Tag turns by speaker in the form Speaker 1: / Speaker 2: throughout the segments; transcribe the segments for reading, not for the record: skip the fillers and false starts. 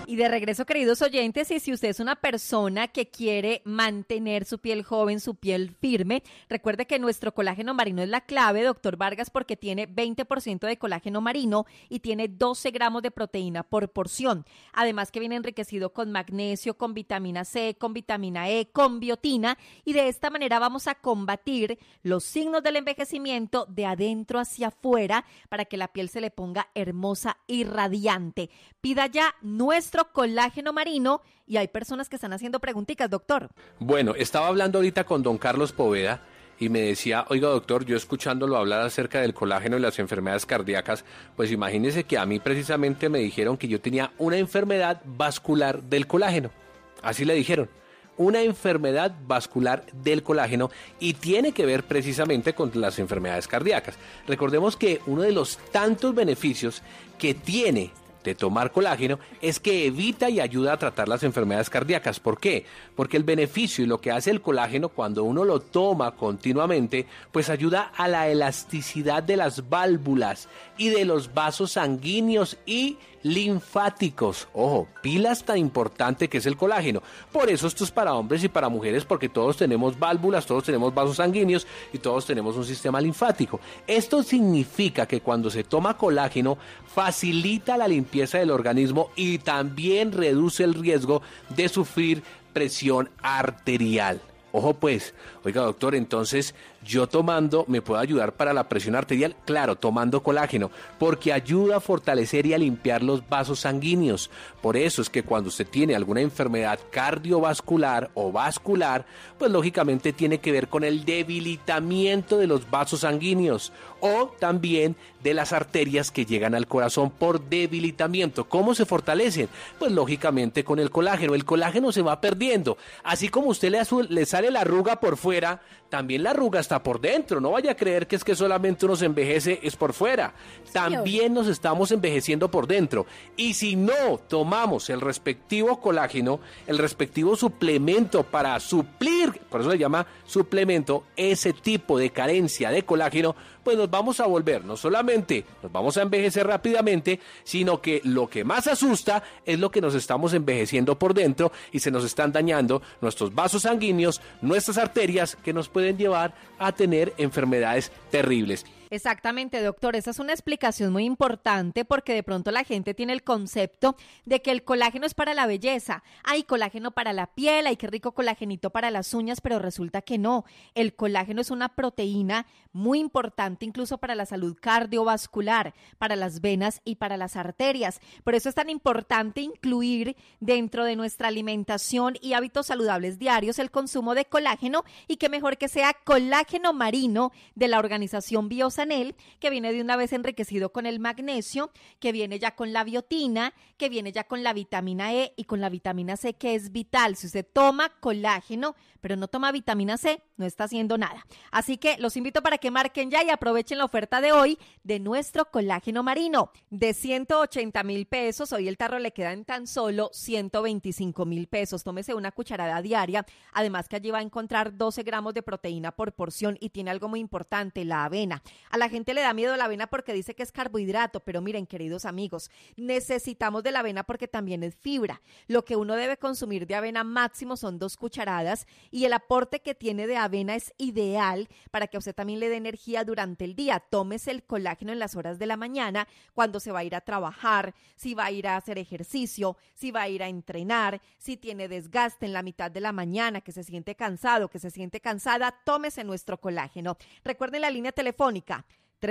Speaker 1: Y de regreso, queridos oyentes, y si usted es una persona que quiere mantener su piel joven, su piel firme, recuerde que nuestro colágeno marino es la clave, doctor Vargas, porque tiene 20% de colágeno marino y tiene 12 gramos de proteína por porción. Además que viene enriquecido con magnesio, con vitamina C, con vitamina E, con biotina, y de esta manera vamos a combatir los signos del envejecimiento de adentro hacia afuera para que la piel se le ponga hermosa y radiante. Pida ya nuestro colágeno marino y hay personas que están haciendo preguntitas, doctor.
Speaker 2: Bueno, estaba hablando ahorita con don Carlos Poveda y me decía, oiga doctor, yo escuchándolo hablar acerca del colágeno y las enfermedades cardíacas, pues imagínese que a mí precisamente me dijeron que yo tenía una enfermedad vascular del colágeno, así le dijeron. Una enfermedad vascular del colágeno y tiene que ver precisamente con las enfermedades cardíacas. Recordemos que uno de los tantos beneficios que tiene de tomar colágeno es que evita y ayuda a tratar las enfermedades cardíacas. ¿Por qué? Porque el beneficio y lo que hace el colágeno cuando uno lo toma continuamente, pues ayuda a la elasticidad de las válvulas y de los vasos sanguíneos y linfáticos. Ojo, pilas tan importante que es el colágeno. Por eso esto es para hombres y para mujeres, porque todos tenemos válvulas, todos tenemos vasos sanguíneos y todos tenemos un sistema linfático. Esto significa que cuando se toma colágeno facilita la limpieza del organismo y también reduce el riesgo de sufrir presión arterial. Ojo pues, oiga doctor, entonces yo tomando me puedo ayudar para la presión arterial, claro, tomando colágeno, porque ayuda a fortalecer y a limpiar los vasos sanguíneos. Por eso es que cuando usted tiene alguna enfermedad cardiovascular o vascular, pues lógicamente tiene que ver con el debilitamiento de los vasos sanguíneos o también de las arterias que llegan al corazón por debilitamiento. ¿Cómo se fortalecen? Pues lógicamente con el colágeno. El colágeno se va perdiendo, así como usted le sale la arruga por fuera, también la arruga está por dentro. No vaya a creer que es que solamente uno se envejece es por fuera. También nos estamos envejeciendo por dentro. Y si no tomamos el respectivo colágeno, el respectivo suplemento para suplir, por eso se llama suplemento, ese tipo de carencia de colágeno, pues nos vamos a volver, no solamente nos vamos a envejecer rápidamente, sino que lo que más asusta es lo que nos estamos envejeciendo por dentro y se nos están dañando nuestros vasos sanguíneos, nuestras arterias, que nos pueden llevar a tener enfermedades terribles.
Speaker 1: Exactamente, doctor. Esa es una explicación muy importante porque de pronto la gente tiene el concepto de que el colágeno es para la belleza. Hay colágeno para la piel, hay qué rico colagenito para las uñas, pero resulta que no. El colágeno es una proteína muy importante incluso para la salud cardiovascular, para las venas y para las arterias. Por eso es tan importante incluir dentro de nuestra alimentación y hábitos saludables diarios el consumo de colágeno, y qué mejor que sea colágeno marino de la organización Biosanel, que viene de una vez enriquecido con el magnesio, que viene ya con la biotina, que viene ya con la vitamina E y con la vitamina C, que es vital. Si usted toma colágeno, pero no toma vitamina C, no está haciendo nada. Así que los invito para que marquen ya y aprovechen la oferta de hoy de nuestro colágeno marino. De 180,000 pesos, hoy el tarro le queda en tan solo 125,000 pesos. Tómese una cucharada diaria. Además que allí va a encontrar 12 gramos de proteína por porción y tiene algo muy importante, la avena. A la gente le da miedo la avena porque dice que es carbohidrato, pero miren, queridos amigos, necesitamos de la avena porque también es fibra. Lo que uno debe consumir de avena máximo son 2 cucharadas y el aporte que tiene de avena es ideal para que a usted también le dé energía durante el día. Tómese el colágeno en las horas de la mañana, cuando se va a ir a trabajar, si va a ir a hacer ejercicio, si va a ir a entrenar, si tiene desgaste en la mitad de la mañana, que se siente cansado, que se siente cansada, tómese nuestro colágeno. Recuerden la línea telefónica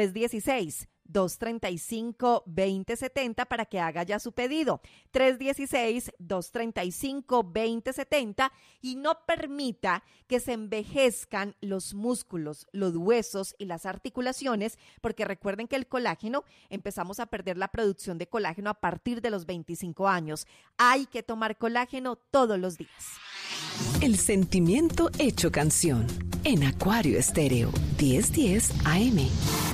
Speaker 1: 316-235-2070 para que haga ya su pedido. 316-235-2070 y no permita que se envejezcan los músculos, los huesos y las articulaciones, porque recuerden que el colágeno, empezamos a perder la producción de colágeno a partir de los 25 años. Hay que tomar colágeno todos los días.
Speaker 3: El sentimiento hecho canción en Acuario Estéreo 1010 AM.